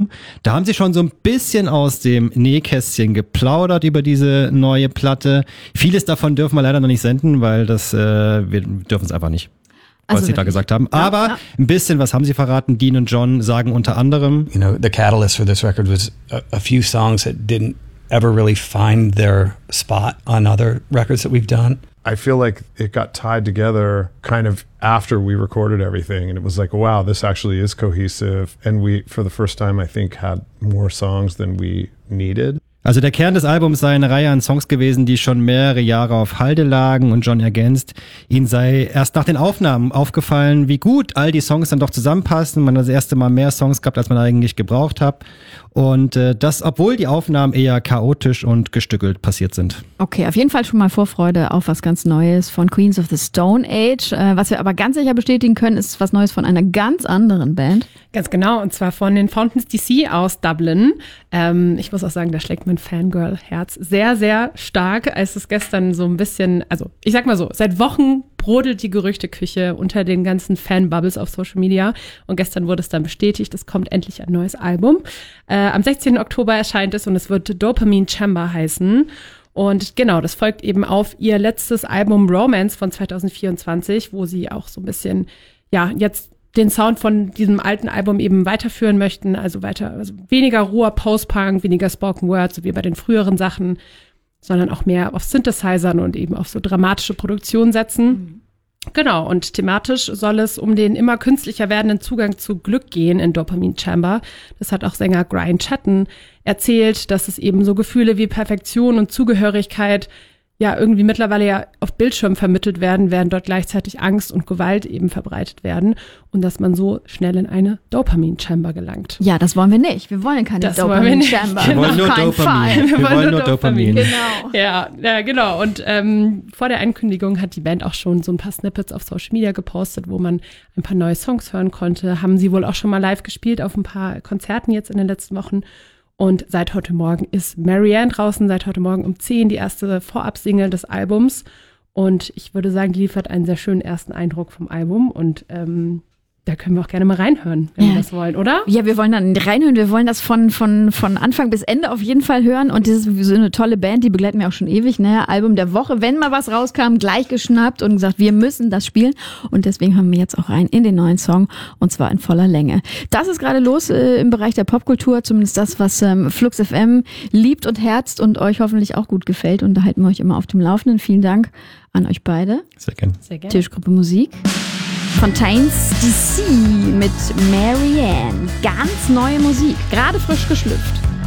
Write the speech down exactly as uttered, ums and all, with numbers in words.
Album. Da haben sie schon so ein bisschen aus dem Nähkästchen geplaudert über diese neue Platte. Vieles davon dürfen wir leider noch nicht senden, weil das, äh, wir dürfen es einfach nicht. Was also sie da gesagt haben. Ja, Aber ja. ein bisschen, was haben sie verraten? Dean und John sagen unter anderem, you know, the catalyst for this record was a, a few songs that didn't ever really find their spot on other records that we've done. I feel like it got tied together kind of after we recorded everything, and it was like, wow, this actually is cohesive. And we, for the first time, I think, had more songs than we needed. Also der Kern des Albums sei eine Reihe an Songs gewesen, die schon mehrere Jahre auf Halde lagen, und John ergänzt, ihm sei erst nach den Aufnahmen aufgefallen, wie gut all die Songs dann doch zusammenpassen. Man hat das erste Mal mehr Songs gehabt, als man eigentlich gebraucht hat. Und äh, das, obwohl die Aufnahmen eher chaotisch und gestückelt passiert sind. Okay, auf jeden Fall schon mal Vorfreude auf was ganz Neues von Queens of the Stone Age. Äh, was wir aber ganz sicher bestätigen können, ist was Neues von einer ganz anderen Band. Ganz genau, und zwar von den Fountains D C aus Dublin. Ähm, ich muss auch sagen, da schlägt mein Fangirl-Herz sehr, sehr stark, als es gestern so ein bisschen, also ich sag mal so, seit Wochen brodelt die Gerüchteküche unter den ganzen Fanbubbles auf Social Media, und gestern wurde es dann bestätigt, es kommt endlich ein neues Album. Äh, am sechzehnten Oktober erscheint es, und es wird Dopamine Chamber heißen. Und genau, das folgt eben auf ihr letztes Album Romance von zwanzig vierundzwanzig, wo sie auch so ein bisschen, ja, jetzt den Sound von diesem alten Album eben weiterführen möchten, also weiter, also weniger roher Post-Punk, weniger Spoken Word, so wie bei den früheren Sachen, sondern auch mehr auf Synthesizern und eben auf so dramatische Produktion setzen. Mhm. Genau, und thematisch soll es um den immer künstlicher werdenden Zugang zu Glück gehen in Dopamine Chamber. Das hat auch Sänger Brian Chatton erzählt, dass es eben so Gefühle wie Perfektion und Zugehörigkeit ja irgendwie mittlerweile ja auf Bildschirm vermittelt werden, während dort gleichzeitig Angst und Gewalt eben verbreitet werden, und dass man so schnell in eine Dopamine-Chamber gelangt. Ja, das wollen wir nicht. Wir wollen keine Dopamine-Chamber. Wir wollen nur Dopamine. Wir wollen nur Dopamine. Genau. Ja, ja, genau. Und ähm, vor der Ankündigung hat die Band auch schon so ein paar Snippets auf Social Media gepostet, wo man ein paar neue Songs hören konnte. Haben sie wohl auch schon mal live gespielt auf ein paar Konzerten jetzt in den letzten Wochen. Und seit heute Morgen ist Marianne draußen, seit heute Morgen um zehn die erste Vorab-Single des Albums. Und ich würde sagen, die liefert einen sehr schönen ersten Eindruck vom Album. Und ähm, da können wir auch gerne mal reinhören, wenn ja. wir das wollen, oder? Ja, wir wollen dann reinhören. Wir wollen das von, von, von Anfang bis Ende auf jeden Fall hören. Und das ist sowieso eine tolle Band, die begleiten wir auch schon ewig. Ne? Album der Woche, wenn mal was rauskam, gleich geschnappt und gesagt, wir müssen das spielen. Und deswegen haben wir jetzt auch rein in den neuen Song, und zwar in voller Länge. Das ist gerade los äh, im Bereich der Popkultur, zumindest das, was ähm, Flux F M liebt und herzt und euch hoffentlich auch gut gefällt. Und da halten wir euch immer auf dem Laufenden. Vielen Dank an euch beide. Sehr gerne. Sehr gerne. Tischgruppe Musik. Fountains D C mit Marianne. Ganz neue Musik, gerade frisch geschlüpft.